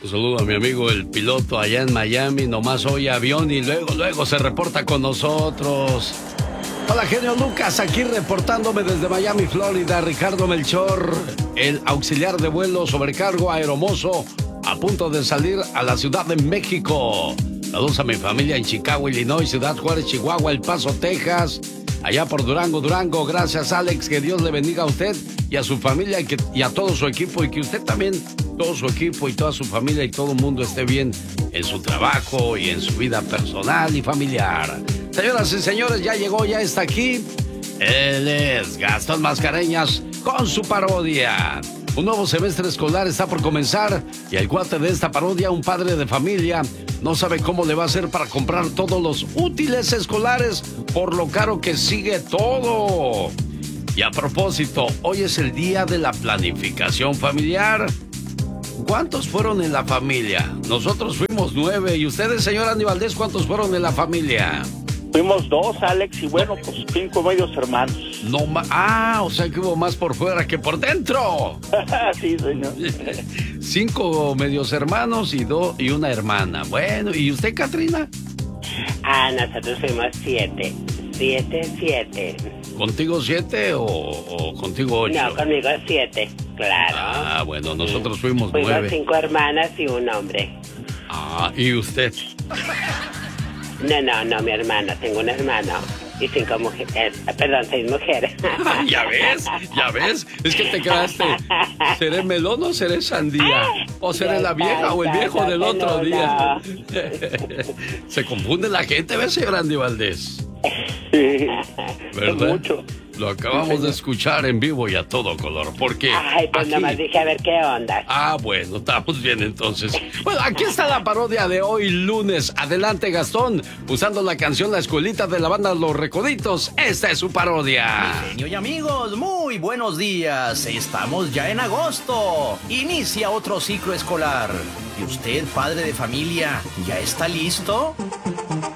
Un saludo a mi amigo el piloto allá en Miami, nomás oye avión y luego se reporta con nosotros. Hola, genio Lucas, aquí reportándome desde Miami, Florida. Ricardo Melchor, el auxiliar de vuelo sobrecargo aeromozo, a punto de salir a la Ciudad de México. Saludos a mi familia en Chicago, Illinois, Ciudad Juárez, Chihuahua, El Paso, Texas, allá por Durango. Gracias, Alex, que Dios le bendiga a usted y a su familia y a todo su equipo, y que usted también, todo su equipo y toda su familia y todo el mundo esté bien en su trabajo y en su vida personal y familiar. Señoras y señores, ya llegó, ya está aquí. Él es Gastón Mascareñas con su parodia. Un nuevo semestre escolar está por comenzar y el cuate de esta parodia, un padre de familia, no sabe cómo le va a hacer para comprar todos los útiles escolares por lo caro que sigue todo. Y a propósito, hoy es el día de la planificación familiar. ¿Cuántos fueron en la familia? Nosotros fuimos 9. ¿Y ustedes, señor Andy Valdés, cuántos fueron en la familia? Fuimos 2, Alex, y bueno, pues 5 medios hermanos. No o sea que hubo más por fuera que por dentro. Sí, señor. 5 medios hermanos y una hermana. Bueno, ¿y usted, Catrina? Nosotros fuimos 7. 7. ¿Contigo 7 o contigo 8? No, conmigo 7, claro. Bueno, nosotros fuimos 9. Fuimos 5 hermanas y un hombre. ¿Y usted? No, mi hermano, tengo un hermano y 5 mujeres, 6 mujeres. ¿Ya ves? Es que te quedaste, ¿seré melón o seré sandía? ¿O seré la vieja o el viejo del otro día? Se confunde la gente, ¿ves, señor Andy Valdés? Sí, ¿verdad? Mucho. Lo acabamos de escuchar en vivo y a todo color, porque... Pues aquí... nomás dije a ver qué onda. Bueno, estamos bien entonces. Bueno, aquí está la parodia de hoy lunes. Adelante, Gastón, usando la canción La Escuelita de la banda Los Recoditos. Esta es su parodia. Genio y amigos, muy buenos días. Estamos ya en agosto. Inicia otro ciclo escolar. ¿Y usted, padre de familia, ya está listo?